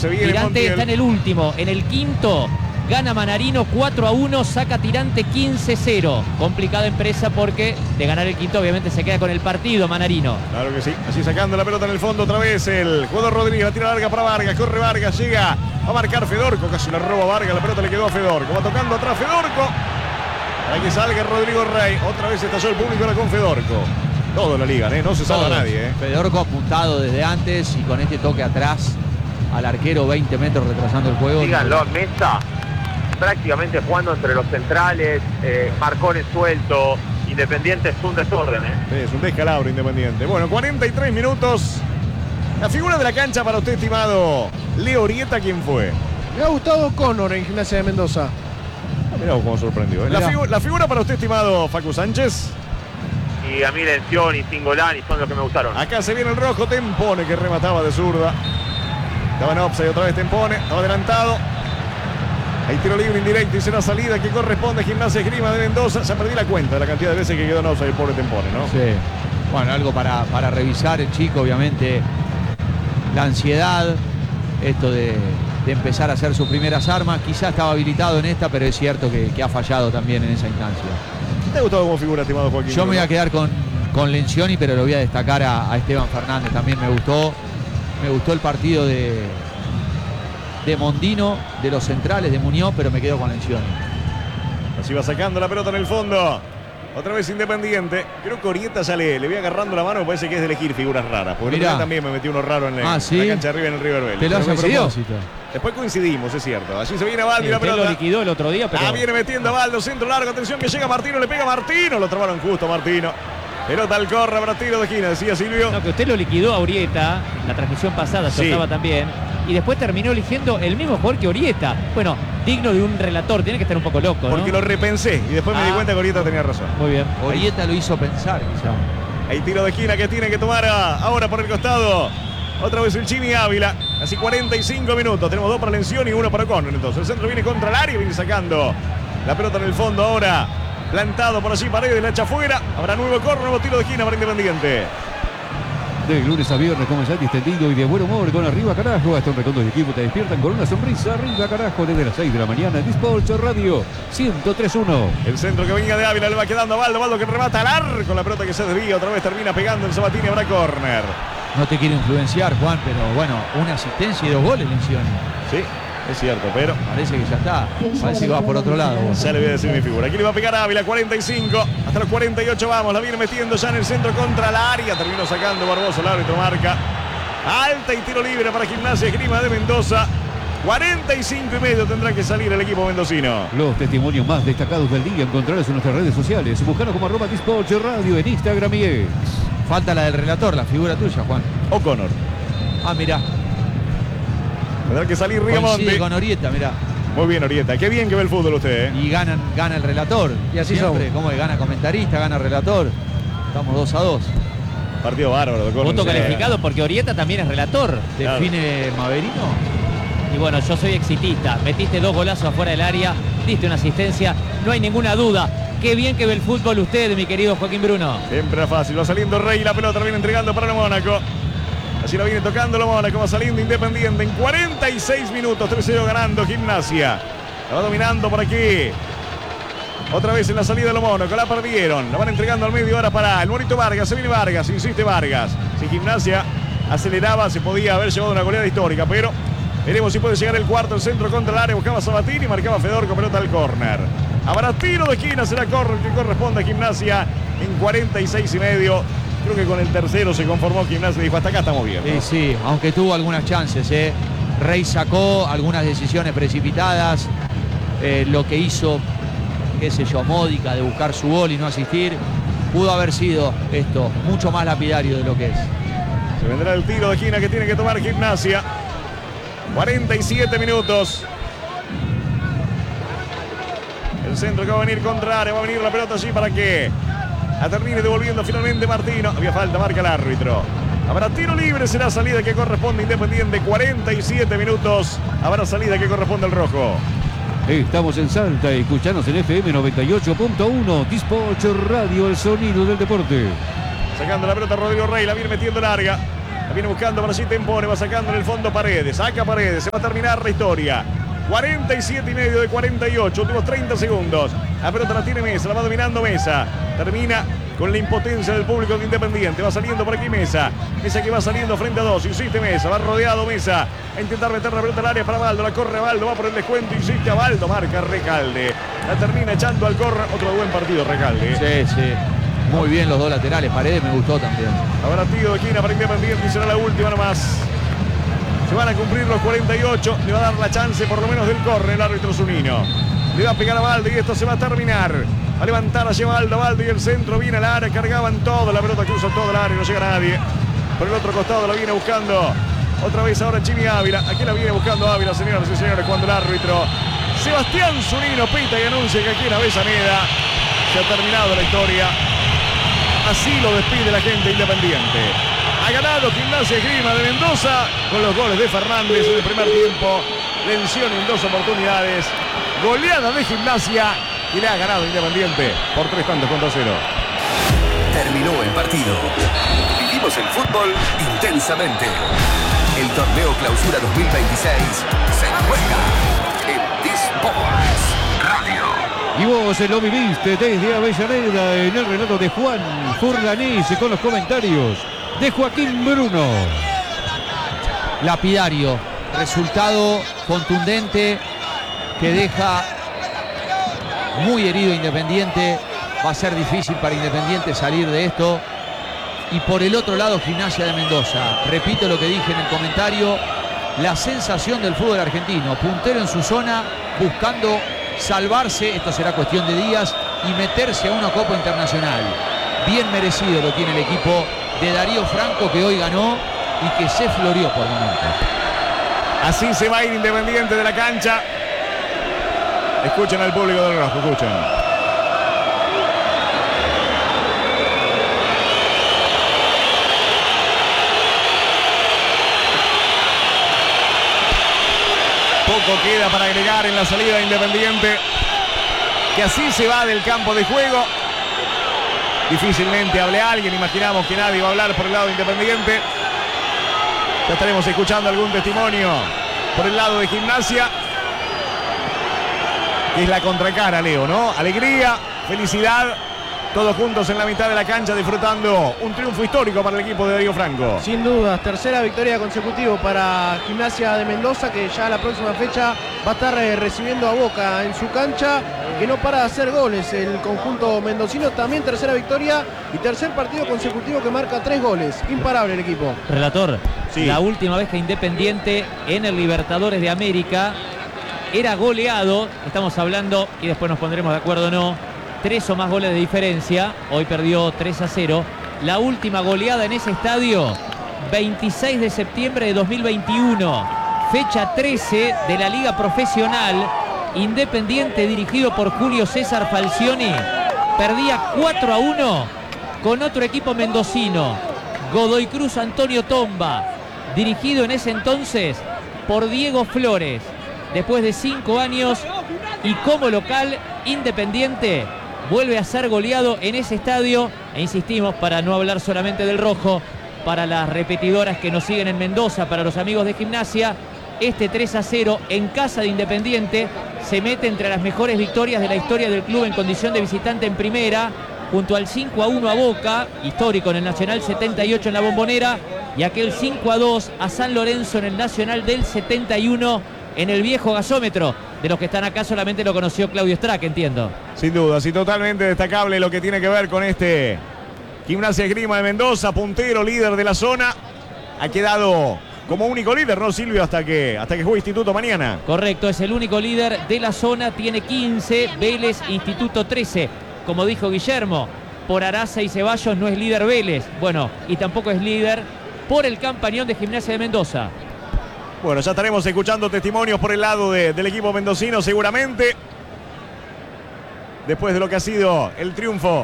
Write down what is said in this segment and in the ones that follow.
Se viene Tirante Montiel. está en el último. En el quinto gana Manarino 4-1, saca Tirante 15-0. Complicada empresa porque de ganar el quinto obviamente se queda con el partido Manarino. Claro que sí. Así sacando la pelota en el fondo otra vez el jugador Rodríguez. La tira larga para Vargas. Corre Vargas. Llega a marcar Fedorco. Casi la roba Vargas. La pelota le quedó a Fedorco. Va tocando atrás Fedorco. Para que salga Rodrigo Rey. Otra vez estalló el público ahora con Fedorco. Todo la liga, no se salva nadie. Fedorco apuntado desde antes y con este toque atrás al arquero 20 metros retrasando el juego. Díganlo, Mesa prácticamente jugando entre los centrales, Marcones suelto, Independiente es un desorden. Sí, es un descalabro Independiente. Bueno, 43 minutos. La figura de la cancha para usted, estimado Leo Orieta, ¿quién fue? Me ha gustado Connor en Gimnasia de Mendoza. Mirá vos cómo sorprendió. La figura para usted, estimado Facu Sánchez. Y a mí Lencioni y Singolani son los que me gustaron. Acá se viene el rojo, Tempone que remataba de zurda. Estaba en offside otra vez Tempone, estaba adelantado. Hay tiro libre indirecto y será salida que corresponde a Gimnasia Esgrima de Mendoza. Ya perdí la cuenta de la cantidad de veces que quedó en offside el pobre Tempone, ¿no? Sí. Bueno, algo para revisar el chico, obviamente. La ansiedad, esto de empezar a hacer sus primeras armas. Quizá estaba habilitado en esta, pero es cierto que ha fallado también en esa instancia. ¿Te ha gustado como figura, estimado Joaquín? Yo me voy a quedar con Lencioni, pero lo voy a destacar a Esteban Fernández. También me gustó el partido de Mondino, de los centrales, de Muñoz, pero me quedo con Lencioni. Así va sacando la pelota en el fondo. Otra vez Independiente. Creo que Orieta ya le voy agarrando la mano. Me parece que es de elegir figuras raras. Porque yo también me metí uno raro en la cancha de arriba en el River Vélez. ¿Te lo has coincidido? Después coincidimos, es cierto. Allí se viene Baldi, la pelota. Lo liquidó el otro día, pero... Viene metiendo a Baldo, centro largo. Atención que llega Martino, le pega a Martino. Lo trabaron justo Martino. Pelota al corre para tiro de esquina, decía Silvio. No, que usted lo liquidó a Orieta. La transmisión pasada se estaba también. Y después terminó eligiendo el mismo jugador que Orieta. Bueno, digno de un relator, tiene que estar un poco loco, ¿no? Porque lo repensé y después me di cuenta que Orieta tenía razón. Muy bien. Orieta lo hizo pensar, quizá. Hay tiro de esquina que tiene que tomar ahora por el costado. Otra vez el Chimi Ávila. Así 45 minutos. Tenemos 2 para Lencioni y 1 para Connor. Entonces el centro viene contra el área, viene sacando la pelota en el fondo ahora. Plantado por allí, Paredes, la echa afuera. Habrá nuevo corner, nuevo tiro de esquina para Independiente. De lunes a viernes, como ya distendido y de buen humor, con Arriba Carajo. Hasta un recuento de equipo te despiertan con una sonrisa. Arriba Carajo, desde las 6 de la mañana en Disport Radio 103.1. El centro que venía de Ávila le va quedando a Baldo. Baldo que remata al arco. La pelota que se desvía. Otra vez termina pegando el Sabatini. Habrá córner. No te quiero influenciar, Juan, pero bueno, una asistencia y 2 goles, Lencioni. Sí, es cierto, pero parece que ya está. Parece que va por otro lado. Ya le voy a decir mi figura. Aquí le va a pegar a Ávila, 45. Hasta los 48 vamos. La viene metiendo ya en el centro contra la área. Terminó sacando Barbosa. El árbitro marca. Alta y tiro libre para Gimnasia Esgrima de Mendoza. 45 y medio tendrá que salir el equipo mendocino. Los testimonios más destacados del día encontrarás en nuestras redes sociales. Buscanos como @Disport Radio en Instagram y X. Falta la del relator, la figura tuya, Juan. O'Connor. Mirá. Tendrá que salir Rigamonti. Coincide con Orieta, mirá. Muy bien, Orieta. Qué bien que ve el fútbol usted, Y gana el relator. Y así siempre, somos. como gana comentarista, gana relator. Estamos 2-2. Partido bárbaro. De Voto calificado porque Orieta también es relator. Define Maverino. Y bueno, yo soy exitista. Metiste 2 golazos afuera del área, diste una asistencia. No hay ninguna duda. Qué bien que ve el fútbol usted, mi querido Joaquín Bruno. Siempre era fácil. Va saliendo Rey. La pelota la viene entregando para el Mónaco. Así la viene tocando el Mónaco. Va saliendo Independiente en 46 minutos. 3-0 ganando Gimnasia. La va dominando por aquí. Otra vez en la salida de los Mónaco. La perdieron. La van entregando al medio ahora para el Monito Vargas. Se viene Vargas. Insiste Vargas. Si Gimnasia aceleraba, se podía haber llevado una goleada histórica. Pero veremos si puede llegar el cuarto. El centro contra el área. Buscaba Sabatini. Marcaba Fedorco. Pelota al córner. Habrá tiro de esquina. Será córner que corresponde a Gimnasia en 46 y medio. Creo que con el tercero se conformó Gimnasia y dijo, hasta acá estamos bien, ¿no? Sí, aunque tuvo algunas chances. Rey sacó algunas decisiones precipitadas. Lo que hizo, qué sé yo, Módica, de buscar su gol y no asistir, pudo haber sido esto mucho más lapidario de lo que es. Se vendrá el tiro de esquina que tiene que tomar Gimnasia. 47 minutos. El centro que va a venir contra área. Va a venir la pelota allí para que la termine devolviendo finalmente Martino. Había falta, marca el árbitro. Habrá tiro libre, será salida que corresponde a Independiente. 47 minutos. Habrá salida que corresponde al rojo. Estamos en Salta, escuchanos en FM 98.1, Disport Radio, el sonido del deporte. Sacando la pelota Rodrigo Rey, la viene metiendo larga. La viene buscando para sí Tempone, va sacando en el fondo Paredes. Saca Paredes, se va a terminar la historia. 47 y medio de 48, últimos 30 segundos. La pelota la tiene Mesa, la va dominando Mesa. Termina con la impotencia del público de Independiente. Va saliendo por aquí Mesa. Mesa que va saliendo frente a dos. Insiste Mesa, va rodeado Mesa. A intentar meter la pelota al área para Baldo. La corre Baldo, va por el descuento. Insiste a Baldo, marca Recalde. La termina echando al córner. Otro buen partido Recalde. Sí, sí. Muy bien los dos laterales. Paredes me gustó también. Habrá tiro de esquina para Independiente y será la última nomás. Se van a cumplir los 48. Le va a dar la chance por lo menos del córner el árbitro Zunino. Le va a pegar a Baldo y esto se va a terminar. Va a levantar a Baldo y el centro viene al área. Cargaban todo. La pelota cruza todo el área y no llega nadie. Por el otro costado la viene buscando otra vez ahora Jimmy Ávila. Aquí la viene buscando Ávila, señoras y señores, cuando el árbitro Sebastián Zunino pita y anuncia que aquí en Avellaneda se ha terminado la historia. Así lo despide la gente Independiente. Ha ganado Gimnasia Esgrima de Mendoza con los goles de Fernández en el primer tiempo. Venció en 2 oportunidades. Goleada de Gimnasia y le ha ganado Independiente por 3 tantos contra 0. Terminó el partido. Vivimos el fútbol intensamente. El torneo Clausura 2026 se juega en Disports Radio. Y vos lo viviste desde Avellaneda en el relato de Juan Furlanese con los comentarios de Joaquín Bruno. Lapidario, resultado contundente que deja muy herido Independiente. Va a ser difícil para Independiente salir de esto. Y por el otro lado, Gimnasia de Mendoza. Repito lo que dije en el comentario. La sensación del fútbol argentino. Puntero en su zona, buscando salvarse, esto será cuestión de días, y meterse a una Copa Internacional. Bien merecido lo tiene el equipo de Darío Franco, que hoy ganó y que se floreó por momentos. Así se va a ir Independiente de la cancha. Escuchen al público del Rojo, escuchen. Poco queda para agregar en la salida de Independiente, que así se va del campo de juego. Difícilmente hable alguien, imaginamos que nadie va a hablar por el lado de Independiente. Ya estaremos escuchando algún testimonio por el lado de Gimnasia, que es la contracara, Leo, ¿no? Alegría, felicidad, todos juntos en la mitad de la cancha disfrutando un triunfo histórico para el equipo de Darío Franco. Sin dudas, tercera victoria consecutiva para Gimnasia de Mendoza, que ya la próxima fecha va a estar recibiendo a Boca en su cancha, que no para de hacer goles el conjunto mendocino. También tercera victoria y tercer partido consecutivo que marca 3 goles. Imparable el equipo. Relator, sí. La última vez que Independiente en el Libertadores de América era goleado, estamos hablando, y después nos pondremos de acuerdo o no, 3 o más goles de diferencia. Hoy perdió 3-0. La última goleada en ese estadio, 26 de septiembre de 2021, fecha 13 de la Liga Profesional. Independiente, dirigido por Julio César Falcioni, perdía 4-1 con otro equipo mendocino, Godoy Cruz Antonio Tomba, dirigido en ese entonces por Diego Flores. Después de 5 años y como local, Independiente vuelve a ser goleado en ese estadio. E insistimos, para no hablar solamente del rojo, para las repetidoras que nos siguen en Mendoza, para los amigos de Gimnasia, este 3-0 en casa de Independiente se mete entre las mejores victorias de la historia del club en condición de visitante en primera, junto al 5-1 a Boca, histórico en el Nacional 78 en la Bombonera, y aquel 5-2 a San Lorenzo en el Nacional del 71 en el viejo gasómetro. De los que están acá solamente lo conoció Claudio Strack, entiendo. Sin duda, sí, totalmente destacable lo que tiene que ver con este Gimnasia Esgrima de Mendoza, puntero, líder de la zona. Ha quedado como único líder, ¿no, Silvio? Hasta que juegue Instituto mañana. Correcto, es el único líder de la zona, tiene 15, Vélez, Instituto 13. Como dijo Guillermo, por Araza y Ceballos no es líder Vélez. Bueno, y tampoco es líder por el campañón de Gimnasia de Mendoza. Bueno, ya estaremos escuchando testimonios por el lado del equipo mendocino seguramente. Después de lo que ha sido el triunfo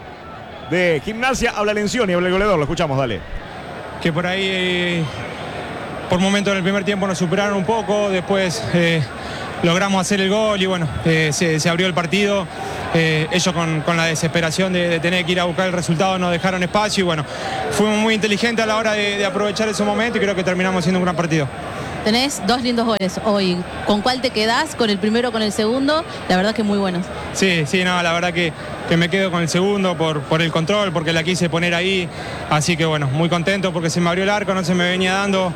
de Gimnasia, habla Lencioni, habla el goleador, lo escuchamos, dale. Que por ahí, por momentos en el primer tiempo nos superaron un poco, después logramos hacer el gol y bueno, se abrió el partido. Ellos con la desesperación de tener que ir a buscar el resultado nos dejaron espacio y bueno, fuimos muy inteligentes a la hora de aprovechar ese momento y creo que terminamos haciendo un gran partido. Tenés 2 lindos goles hoy. ¿Con cuál te quedás? ¿Con el primero o con el segundo? La verdad que muy buenos. Sí, no, la verdad que me quedo con el segundo por el control, porque la quise poner ahí. Así que bueno, muy contento porque se me abrió el arco, no se me venía dando,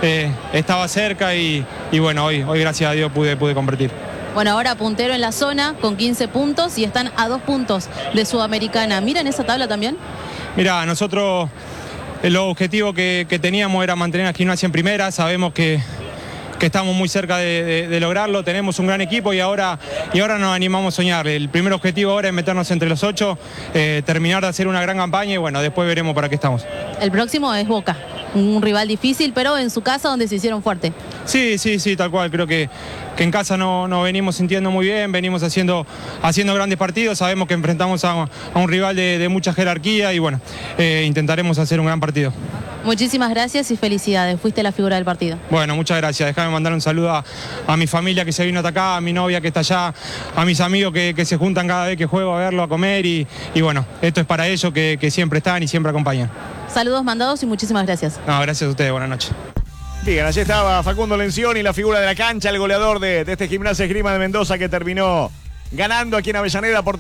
estaba cerca y bueno, hoy gracias a Dios pude convertir. Bueno, ahora puntero en la zona con 15 puntos y están a 2 puntos de Sudamericana. ¿Miran esa tabla también? Mira, nosotros el objetivo que teníamos era mantener a Gimnasia en primera. Sabemos que estamos muy cerca de lograrlo, tenemos un gran equipo y ahora nos animamos a soñar. El primer objetivo ahora es meternos entre los 8, terminar de hacer una gran campaña y bueno, después veremos para qué estamos. El próximo es Boca, un rival difícil, pero en su casa donde se hicieron fuerte. Sí, tal cual, creo que en casa nos venimos sintiendo muy bien, venimos haciendo grandes partidos, sabemos que enfrentamos a un rival de mucha jerarquía y bueno, intentaremos hacer un gran partido. Muchísimas gracias y felicidades, fuiste la figura del partido. Bueno, muchas gracias, déjame mandar un saludo a mi familia que se vino hasta acá, a mi novia que está allá, a mis amigos que se juntan cada vez que juego a verlo, a comer y bueno, esto es para ellos que siempre están y siempre acompañan. Saludos mandados y muchísimas gracias. No, gracias a ustedes, buenas noches. Bien, allí estaba Facundo Lencioni, la figura de la cancha, el goleador de este Gimnasia Esgrima de Mendoza que terminó ganando aquí en Avellaneda por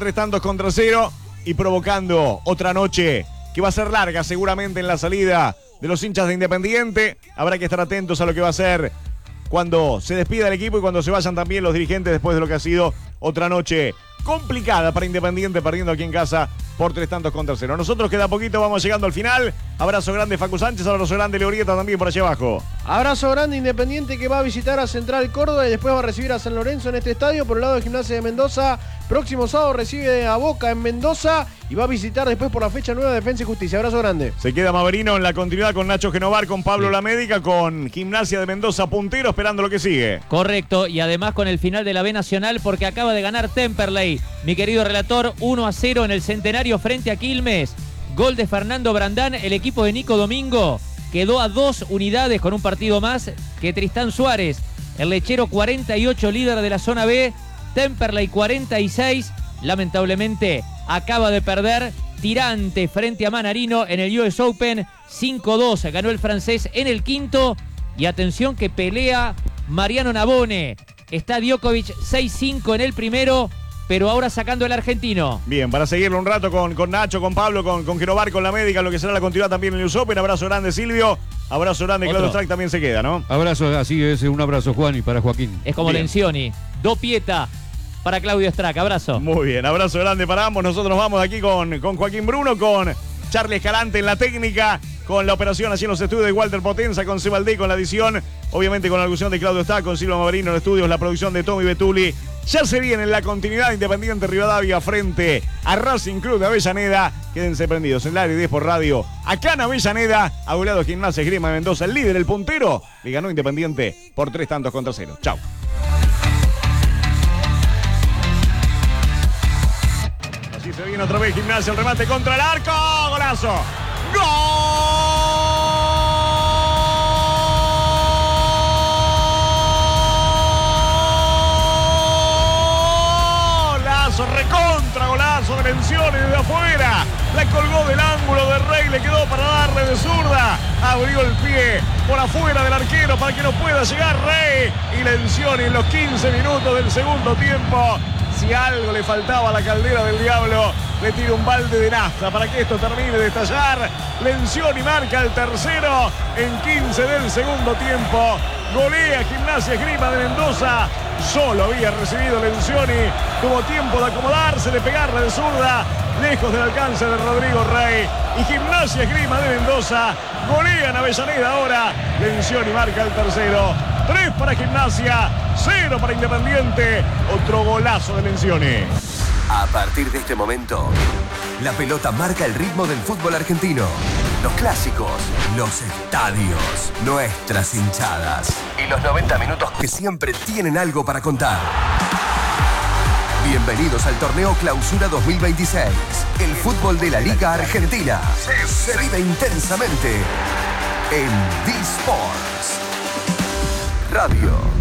3-0 y provocando otra noche que va a ser larga seguramente en la salida de los hinchas de Independiente. Habrá que estar atentos a lo que va a ser cuando se despida el equipo y cuando se vayan también los dirigentes después de lo que ha sido otra noche complicada para Independiente, perdiendo aquí en casa por 3-0. Nosotros queda poquito, vamos llegando al final. Abrazo grande Facu Sánchez, abrazo grande Leorieta también por allá abajo. Abrazo grande Independiente que va a visitar a Central Córdoba y después va a recibir a San Lorenzo en este estadio. Por el lado de Gimnasia de Mendoza, próximo sábado recibe a Boca en Mendoza y va a visitar después por la fecha 9 Defensa y Justicia. Abrazo grande. Se queda Maverino en la continuidad con Nacho Genovar, con Pablo Lamédica, con Gimnasia de Mendoza puntero esperando lo que sigue. Correcto, y además con el final de la B Nacional porque acaba de ganar Temperley. Mi querido relator, 1-0 en el Centenario frente a Quilmes. Gol de Fernando Brandán, el equipo de Nico Domingo quedó a 2 unidades con un partido más que Tristán Suárez. El Lechero 48, líder de la zona B, Temperley 46, lamentablemente acaba de perder tirante frente a Manarino en el US Open, 5-2, ganó el francés en el quinto y atención que pelea Mariano Navone, está Djokovic 6-5 en el primero, pero ahora sacando el argentino. Bien, para seguirlo un rato con Nacho, con Pablo, con Genovar, con la médica, lo que será la continuidad también en el US Open. Abrazo grande Silvio, abrazo grande Claudio Strack también se queda, ¿no? Abrazo, así es, un abrazo Juan y para Joaquín. Es como Lencioni, do pieta para Claudio Strack, abrazo. Muy bien, abrazo grande para ambos. Nosotros vamos aquí con Joaquín Bruno, con Charlie Escalante en la técnica, con la operación allí en los estudios de Walter Potenza, con Sebaldé con la edición, obviamente con la locución de Claudio Strack, con Silvio Maverino en los estudios, la producción de Tommy Betuli. Ya se viene en la continuidad Independiente Rivadavia frente a Racing Club de Avellaneda. Quédense prendidos en el área 10 por radio. Acá en Avellaneda, ha goleado Gimnasia Esgrima de Mendoza, el líder, el puntero. Le ganó Independiente por 3-0. Chau. Así se viene otra vez Gimnasia, el remate contra el arco. ¡Golazo! ¡Gol! Recontra golazo de Lencioni desde afuera, la colgó del ángulo de Rey, le quedó para darle de zurda, abrió el pie por afuera del arquero para que no pueda llegar Rey, y Lencioni en los 15 minutos del segundo tiempo, si algo le faltaba a la caldera del diablo, le tira un balde de nafta para que esto termine de estallar. Lencioni marca el tercero en 15 del segundo tiempo, golea Gimnasia Esgrima de Mendoza. Solo había recibido Lencioni, tuvo tiempo de acomodarse, de pegarle de zurda, lejos del alcance de Rodrigo Rey. Y Gimnasia Esgrima de Mendoza golea en Avellaneda ahora. Lencioni marca el tercero. 3 para Gimnasia, 0 para Independiente. Otro golazo de Lencioni. A partir de este momento, la pelota marca el ritmo del fútbol argentino. Los clásicos, los estadios, nuestras hinchadas y los 90 minutos que siempre tienen algo para contar. Bienvenidos al torneo Clausura 2026. El fútbol de la Liga Argentina se vive intensamente en D-Sports Radio.